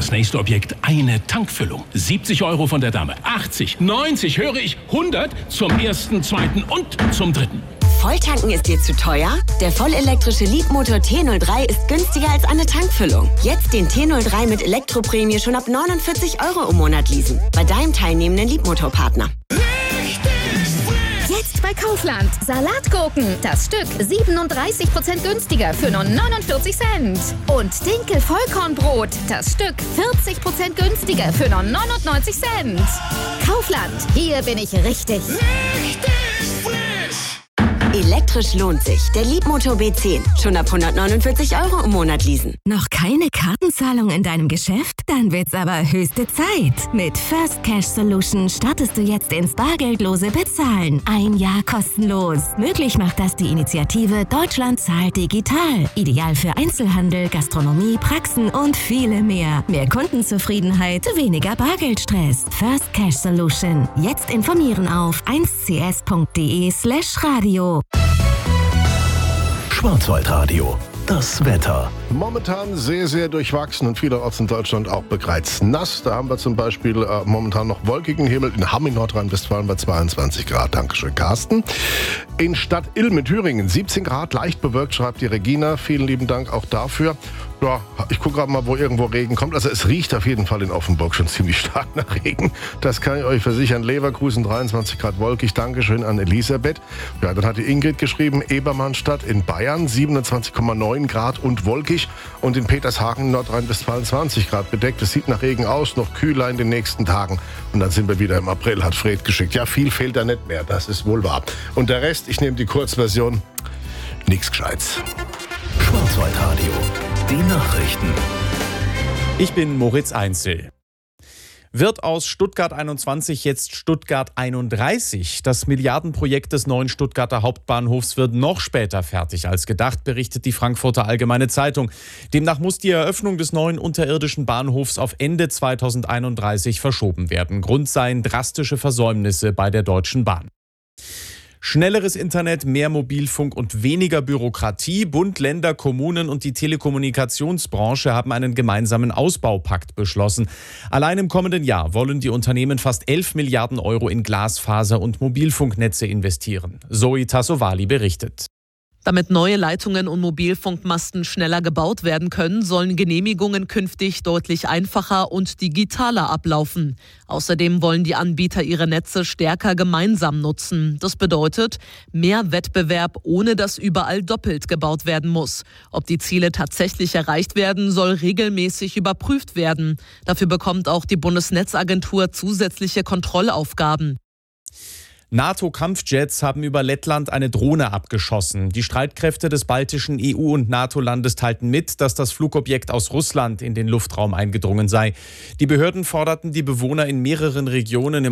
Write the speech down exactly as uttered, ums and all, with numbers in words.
das nächste Objekt eine Tankfüllung. siebzig Euro von der Dame, achtzig, neunzig, höre ich, hundert zum ersten, zweiten und zum dritten. Volltanken ist dir zu teuer? Der vollelektrische Leapmotor T null drei ist günstiger als eine Tankfüllung. Jetzt den T null drei mit Elektroprämie schon ab neunundvierzig Euro im Monat leasen. Bei deinem teilnehmenden Leapmotor-Partner. Jetzt bei Kaufland. Salatgurken. Das Stück siebenunddreißig Prozent günstiger für nur neunundvierzig Cent. Und Dinkel Vollkornbrot. Das Stück vierzig Prozent günstiger für nur neunundneunzig Cent. Kaufland. Hier bin ich richtig. Richtig frisch! Elektrisch lohnt sich. Der Leapmotor B zehn. Schon ab hundertneunundvierzig Euro im Monat leasen. Noch keine Kartenzahlung in deinem Geschäft? Dann wird's aber höchste Zeit. Mit First Cash Solution startest du jetzt ins bargeldlose Bezahlen. Ein Jahr kostenlos. Möglich macht das die Initiative Deutschland zahlt digital. Ideal für Einzelhandel, Gastronomie, Praxen und viele mehr. Mehr Kundenzufriedenheit, weniger Bargeldstress. First Cash Solution. Jetzt informieren auf eins c s punkt d e slash radio. Schwarzwaldradio, das Wetter. Momentan sehr, sehr durchwachsen und vielerorts in Deutschland auch bereits nass. Da haben wir zum Beispiel äh, momentan noch wolkigen Himmel in Hamm in Nordrhein-Westfalen bei zweiundzwanzig Grad. Dankeschön, Carsten. In Stadt Ilm in Thüringen siebzehn Grad, leicht bewölkt, schreibt die Regina. Vielen lieben Dank auch dafür. Ja, ich gucke gerade mal, wo irgendwo Regen kommt. Also es riecht auf jeden Fall in Offenburg schon ziemlich stark nach Regen. Das kann ich euch versichern. Leverkusen dreiundzwanzig Grad wolkig. Dankeschön an Elisabeth. Ja, dann hat die Ingrid geschrieben, Ebermannstadt in Bayern siebenundzwanzig Komma neun Grad und wolkig. Und in Petershagen in Nordrhein-Westfalen zwanzig Grad bedeckt. Es sieht nach Regen aus, noch kühler in den nächsten Tagen. Und dann sind wir wieder im April, hat Fred geschickt. Ja, viel fehlt da nicht mehr, das ist wohl wahr. Und der Rest, ich nehme die Kurzversion, nix Gescheites. Schwarzwaldradio, die Nachrichten. Ich bin Moritz Einzel. Wird aus Stuttgart einundzwanzig jetzt Stuttgart einunddreißig? Das Milliardenprojekt des neuen Stuttgarter Hauptbahnhofs wird noch später fertig als gedacht, berichtet die Frankfurter Allgemeine Zeitung. Demnach muss die Eröffnung des neuen unterirdischen Bahnhofs auf Ende zweitausendeinunddreißig verschoben werden. Grund seien drastische Versäumnisse bei der Deutschen Bahn. Schnelleres Internet, mehr Mobilfunk und weniger Bürokratie. Bund, Länder, Kommunen und die Telekommunikationsbranche haben einen gemeinsamen Ausbaupakt beschlossen. Allein im kommenden Jahr wollen die Unternehmen fast elf Milliarden Euro in Glasfaser- und Mobilfunknetze investieren. Zoe Tassovali berichtet. Damit neue Leitungen und Mobilfunkmasten schneller gebaut werden können, sollen Genehmigungen künftig deutlich einfacher und digitaler ablaufen. Außerdem wollen die Anbieter ihre Netze stärker gemeinsam nutzen. Das bedeutet mehr Wettbewerb, ohne dass überall doppelt gebaut werden muss. Ob die Ziele tatsächlich erreicht werden, soll regelmäßig überprüft werden. Dafür bekommt auch die Bundesnetzagentur zusätzliche Kontrollaufgaben. NATO-Kampfjets haben über Lettland eine Drohne abgeschossen. Die Streitkräfte des baltischen E U- und NATO-Landes teilten mit, dass das Flugobjekt aus Russland in den Luftraum eingedrungen sei. Die Behörden forderten die Bewohner in mehreren Regionen im